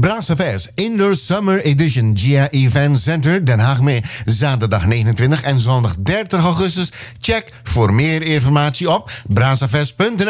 Brassafest Indoor Summer Edition GIA Event Center Den Haag mee. Zaterdag 29 en zondag 30 augustus. Check voor meer informatie op brassafest.nl.